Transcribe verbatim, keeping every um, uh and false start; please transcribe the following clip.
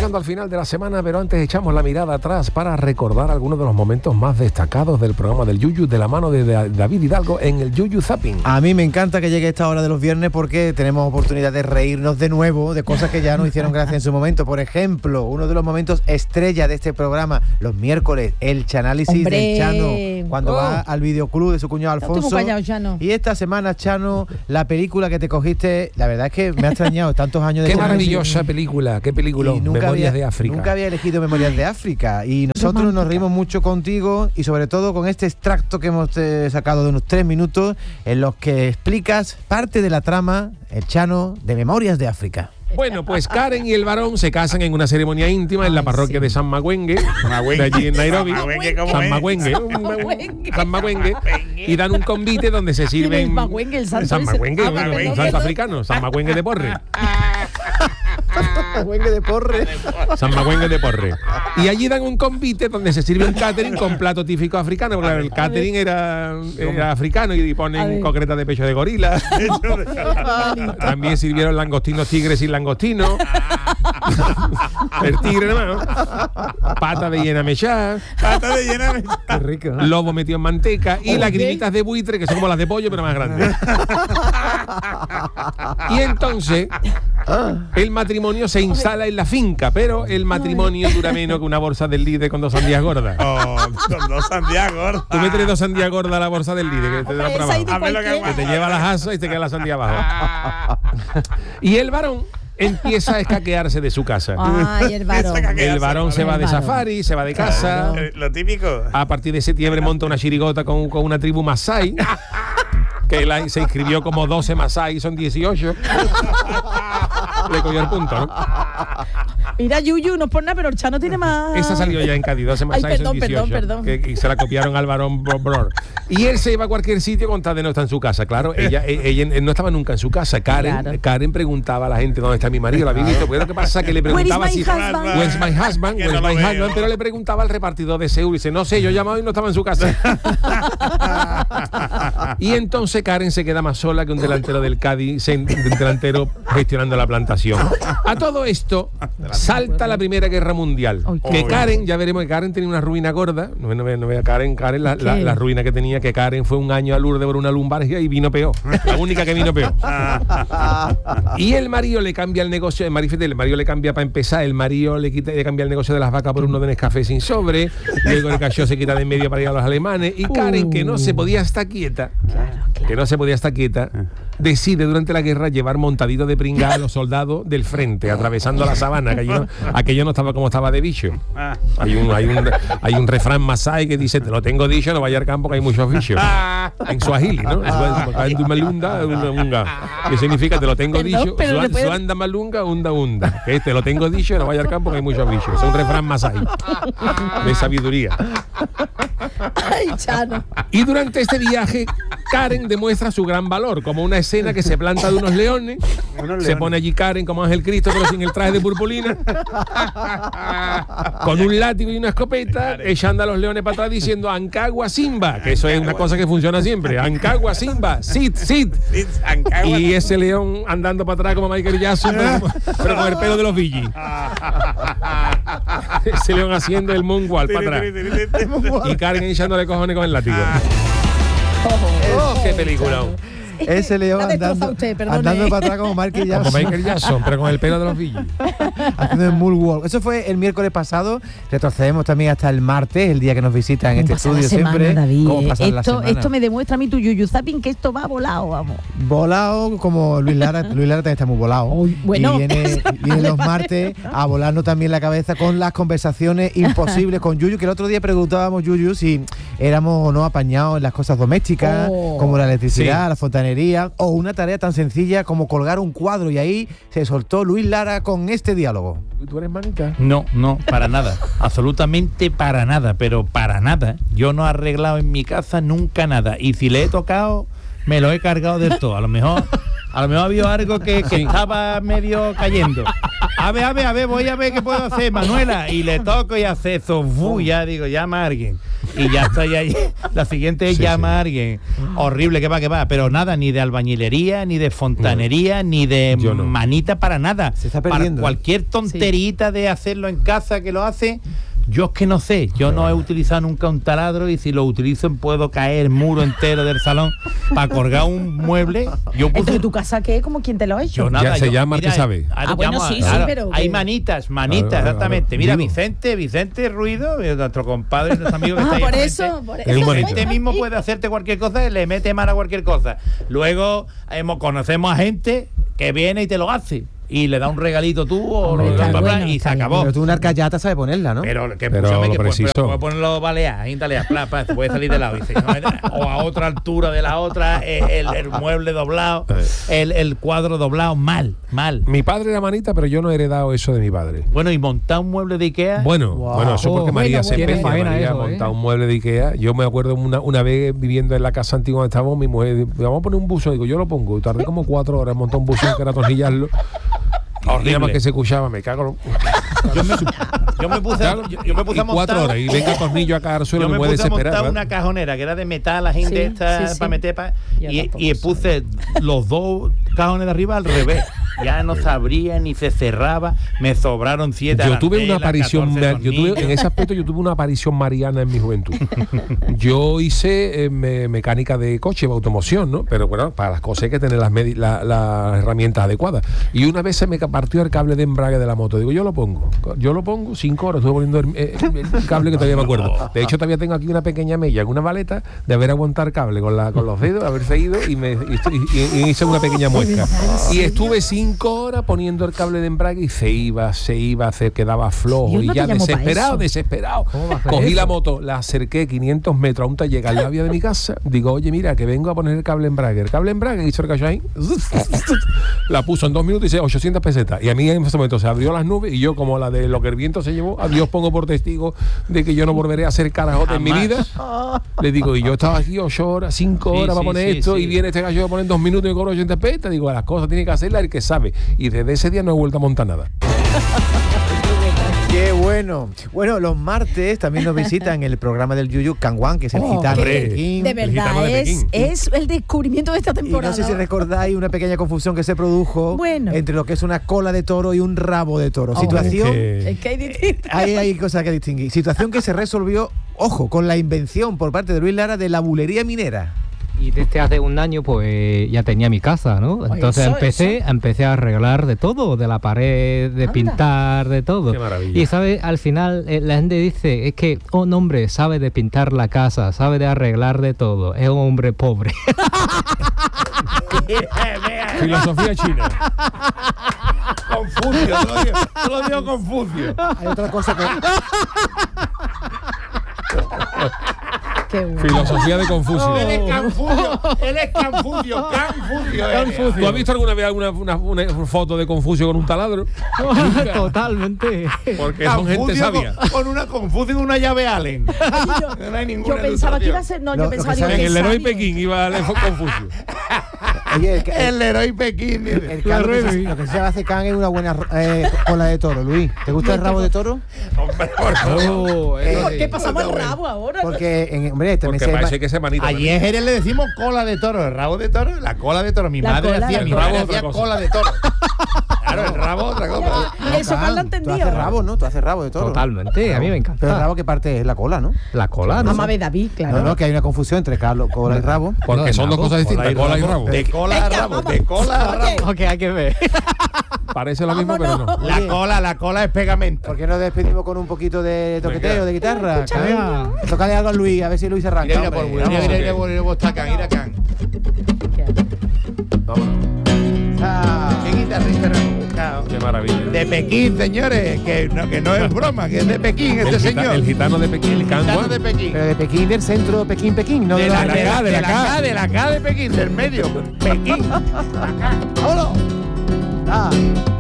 llegando al final de la semana, pero antes echamos la mirada atrás para recordar algunos de los momentos más destacados del programa del Yuyu de la mano de David Hidalgo en el Yuyu Zapping. A mí me encanta que llegue esta hora de los viernes porque tenemos oportunidad de reírnos de nuevo de cosas que ya nos hicieron gracia en su momento. Por ejemplo, uno de los momentos estrella de este programa, los miércoles, el chanálisis ¡Hombre! del Chano, cuando oh. va al videoclub de su cuñado Alfonso. Callado, Chano. Y esta semana, Chano, la película que te cogiste, la verdad es que me ha extrañado tantos años de Qué maravillosa película, qué película, Memorias había, de África. Nunca había elegido Memorias de África y nosotros Romántica. Nos reímos mucho contigo y sobre todo con este extracto que hemos eh, sacado de unos tres minutos en los que explicas parte de la trama, el Chano, de Memorias de África. Bueno, pues Karen y el varón se casan en una ceremonia íntima en la parroquia sí. de San Magüengue, de allí en Nairobi. San Magüengue, San Magüengue, y dan un convite donde se sirven... Magüengue, el santo San Magüengue, ah, un, un santo africano, San Magüengue de Porre. San Magüengue de Porre. San Magüengue de Porre. Y allí dan un convite donde se sirve un catering con plato típico africano, porque el catering era, era africano y ponen concretas de pecho de gorila. También sirvieron langostinos tigres y langostino, el tigre hermano, pata de llena mechá, pata de llena mechá, qué rico, ¿eh? Lobo metido en manteca y lagrimitas de buitre que son como las de pollo pero más grandes. Y entonces el matrimonio se instala en la finca, pero el matrimonio dura menos que una bolsa del Lidl con dos sandías gordas. Oh, con dos sandías gordas. Tú metes dos sandías gordas a la bolsa del Lidl que te da para abajo, que te lleva las asas y te queda la sandía abajo. Y el varón empieza a escaquearse de su casa. Ay, el varón. El varón se va de safari, se va de casa. Claro, lo típico. A partir de septiembre monta una chirigota con, con una tribu masái, que la, se inscribió como doce masái, son dieciocho. Le cogió el punto, ¿no? Mira, Yuyu, no es por nada, pero el Chano tiene más... Esa salió ya en Cádiz, doce masái, Ay, perdón, son dieciocho. Perdón, perdón. Que, que se la copiaron al varón Bror. Y él se iba a cualquier sitio con tal de no estar en su casa. Claro, ella, ella, ella no estaba nunca en su casa. Karen, Claro. Karen preguntaba a la gente dónde está mi marido, ¿la habéis visto? Pero lo que pasa es que le preguntaba si... Where's my husband? Que Where's no lo my veo. husband? Pero le preguntaba al repartidor de Seúl y dice, no sé, yo he llamado y no estaba en su casa. Y entonces Karen se queda más sola que un delantero del Cádiz, un delantero gestionando la plantación. A todo esto salta la Primera Guerra Mundial. Ay, Que qué Karen, ya veremos que Karen tenía una ruina gorda. No, no, no vea Karen, Karen la, la, la ruina que tenía, que Karen fue un año a Lourdes por una lumbalgia y vino peor. La única que vino peor. Y el marido le cambia el negocio, el marido, el marido le cambia para empezar, el marido le quita, le cambia el negocio de las vacas por uno de Nescafé sin sobre, luego el cachorro se quita de en medio para ir a los alemanes, y Karen, que no se podía estar quieta, Claro, claro. que no se podía estar quieta, decide durante la guerra llevar montadito de pringa a los soldados del frente, atravesando la sabana, que aquello no, aquello no estaba como estaba de bicho. Hay un, hay un, hay un refrán masái que dice, te lo tengo dicho, no vaya al campo que hay muchos bichos. En suajili, ¿no? Que significa, te lo tengo Perdón, dicho, pero le puede- suanda malunga, unda unda. Que te lo tengo dicho, no vaya al campo que hay muchos bichos. Es un refrán masái de sabiduría. Ay, Chano. Y durante este viaje, Karen demuestra su gran valor, como una escena que se planta de unos leones, Unos se leones. pone allí Karen como Ángel Cristo, pero sin el traje de purpurina, con un látigo y una escopeta, echando a los leones para atrás diciendo Ancagua Simba, que eso es una cosa que funciona siempre, Ancagua Simba, sit, sit. Y ese león andando para atrás como Michael Jackson, pero, como- pero con el pelo de los Billys. Ese león haciendo el moonwalk para atrás. Y Karen echándole cojones con el látigo. ¡Oh, qué película! Ese león La ha destrozado andando, usted, perdone. andando para atrás como Michael Como Jackson, Michael Jackson, pero con el pelo de los Billys. haciendo el moonwalk. Eso fue el miércoles pasado. Retrocedemos también hasta el martes, el día que nos visitan en este ¿Cómo pasa la estudio semana, siempre. David? ¿Cómo pasa la Esto, semana? esto me demuestra a mí tu Yuyu Zapping que esto va volado, vamos. Volado como Luis Lara. Luis Lara también está muy volado. Uy, bueno. Y viene, viene los martes a volarnos también la cabeza con las conversaciones imposibles con Yuyu, que el otro día preguntábamos, Yuyu, si éramos o no apañados en las cosas domésticas, Oh. como la electricidad, Sí. la fontanería, o una tarea tan sencilla como colgar un cuadro. Y ahí se soltó Luis Lara con este diálogo. ¿Tú eres manita? No, no, para nada. Absolutamente para nada, pero para nada. Yo no he arreglado en mi casa nunca nada. Y si le he tocado, me lo he cargado del todo. A lo mejor, a lo mejor ha habido algo que, que estaba medio cayendo. A ver, a ver, a ver, voy a ver qué puedo hacer, Manuela. Y le toco y hace eso. Uf, ya digo, llama a alguien. y ya estoy ahí. La siguiente es Sí, llama sí. a alguien. Horrible, que va, que va. Pero nada, ni de albañilería, ni de fontanería, ni de Yo no. manita para nada. Se está para perdiendo. cualquier tonterita de hacerlo en casa que lo hace. Yo es que no sé, yo no he utilizado nunca un taladro y si lo utilizo puedo caer el muro entero del salón para colgar un mueble. Yo ¿El puse de tu casa qué? ¿Cómo quién te lo ha hecho? yo nada, Ya se yo- llama el que sabe. ahora Ah, bueno, llamo a- sí, sí, claro, pero hay que- manitas, manitas, Claro, claro, exactamente. claro. Mira, Digo. Vicente, Vicente Ruido, eh, nuestro compadre, nuestro amigo que Ah, está ahí por enfrente, eso, por Es eso. un bonito. Vicente mismo puede hacerte cualquier cosa y le mete mano a cualquier cosa. Luego hemos, conocemos a gente que viene y te lo hace. Y le da un regalito tú o Hombre, lo está bla, bla, bueno, y se está bien. acabó. Pero tú una arcayata sabes ponerla, ¿no? Pero que Pero escúchame, lo que preciso. puede, puede ponerlo balear, ahí talear, pla, pla, se puede salir de lado. Dice, no, o a otra altura de la otra, eh, el, el mueble doblado, el, el cuadro doblado, mal, mal. Mi padre era manita, pero yo no he heredado eso de mi padre. Bueno, y montar un mueble de Ikea. Bueno, Wow. bueno, eso porque Oh, María bueno, se bueno. empeña. Tiene faena María eso, ha montado ¿eh? un mueble de Ikea. Yo me acuerdo una, una vez viviendo en la casa antigua donde estábamos, mi mujer, vamos a poner un buzón. Digo, yo lo pongo. Y tardé como cuatro horas en montar un buzón que era atornillarlo. Horrible. Nada más que se escuchaba, me cago. en- Yo me, yo me puse, Claro, yo, yo me puse a y cuatro montar. horas y venga tornillo a caer al suelo, Yo me me puede puse a desesperar. montar ¿verdad? una cajonera que era de metal, la gente Sí, esta sí, sí. para meter pa- Yo y, tampoco y sé. puse los dos cajones de arriba al revés. Ya no se abría ni se cerraba. Me sobraron siete. Yo tuve una arandelas, aparición, catorce yo tuve, en tornillos. ese aspecto yo tuve una aparición mariana en mi juventud. Yo hice eh, me- mecánica de coche, de automoción, ¿no? Pero bueno, para las cosas hay que tener las, medi- la- las herramientas adecuadas. Y una vez se me partió el cable de embrague de la moto. Digo, yo lo pongo. Yo lo pongo, cinco horas, estuve poniendo el, el- el cable que todavía me acuerdo. De hecho, todavía tengo aquí una pequeña mella en una maleta de haber aguantado el cable con, la, con los dedos, haberse ido y, me, y, y- y hice una pequeña muesca. Y estuve cinco horas poniendo el cable de embrague y se iba, se iba, se quedaba flojo. Dios, Y no te ya llamo pa' desesperado, eso. desesperado. ¿Cómo va a hacer Cogí eso? la moto, la acerqué quinientos metros a un taller al lado de mi casa. Digo, oye, mira, que vengo a poner el cable embrague. El cable embrague, hizo el ahí. La puso en dos minutos y dice ochocientas pesetas. Y a mí en ese momento se abrió las nubes y yo, como la de lo que el viento se llevó, a Dios pongo por testigo de que yo no volveré a hacer carajote en mi Jamás. vida. Le digo, y yo estaba aquí ocho horas, cinco Sí, horas para sí, poner sí, esto sí. y viene este gallo a poner en dos minutos y me cobra ochenta pesetas. Digo, las cosas tiene que hacerlas el que sabe. Y desde ese día no he vuelto a montar nada. Qué bueno. Bueno, los martes también nos visitan el programa del Yuyu Canguán, que es el Oh, gitano hombre. de Pekín. De El gitano verdad, de es, Pekín. es el descubrimiento de esta Y no temporada. sé si recordáis una pequeña confusión que se produjo Bueno. entre lo que es una cola de toro y un rabo de toro. Oh, Situación. que- Es que hay distintas. Hay, hay cosas que distinguir. Situación que se resolvió, ojo, con la invención por parte de Luis Lara de la bulería minera. Y desde hace un año pues ya tenía mi casa, ¿no? Oye, Entonces eso, empecé, eso. empecé a arreglar de todo, de la pared, de Anda. pintar, de todo. Qué maravilla. Y sabe, al final eh, la gente dice, es que un hombre sabe de pintar la casa, sabe de arreglar de todo, es un hombre pobre. Filosofía china. Confucio, te lo digo, te lo digo Confucio. Hay otra cosa que. Qué bueno. Filosofía de Confucio. Él es Confucio, él es Confucio, Confucio. ¿Tú has visto alguna vez alguna una, una foto de Confucio con un taladro? Totalmente. Porque son gente sabia. Con, con una Confucio y una llave Allen. Yo, No hay ninguna yo pensaba que iba a ilustración. ser. No, Lo- yo lo pensaba que digo, sabe- En que el Leroy sabio. Pekín iba a Confucio. Oye, el, el, El héroe Pekín. dice. el can- lo, que se, lo que se hace can es una buena eh, cola de toro, Luis. ¿Te gusta el rabo de toro? Hombre, por favor. Oh, Eh, eso sí. ¿Qué pasamos el rabo ahora? Porque, en, hombre, también Porque se parece que se manita. Allí en Jerez le decimos cola de toro, el rabo de toro, la cola de toro. Mi La madre cola hacía, de mi toro. madre El rabo hacía otra cosa. cola de toro. Claro, el rabo otra cosa. Eso Carla Tú entendió. haces rabo, ¿no? Tú haces rabo de toro. Totalmente, a mí me encanta. Pero el rabo, ¿qué parte es? La cola, ¿no? La cola, ¿no? Mamá de David, claro. No, no, que hay una confusión entre Carlos, cola y rabo. Porque No, son dos rabo, cosas distintas, cola y rabo. De cola a Venga, rabo, vamos. de cola a Oye, rabo. Ok, hay que ver. Parece lo mismo, pero no. Vámonos. La Oye. cola, la cola es pegamento. ¿Por qué nos despedimos con un poquito de toqueteo, de guitarra? Venga. Tócale algo a Luis, a ver si Luis se arranca. Mira, mira, por hombre. mira, Vamos. mira, mira, mira, mira, está Can, mira, Can. Ah. ¿Qué guitarrista nos hemos buscado? Qué maravilla. De Pekín, señores, que no, que no es broma, que es de Pekín este El, gita- señor. el gitano de Pekín, el Gitano Canguán. de Pekín. Pero de Pekín, del centro, Pekín, Pekín, no de, De la, la, de la, de la K. K, de la K de Pekín, del medio. Pekín. ¡Vámonos! Ah.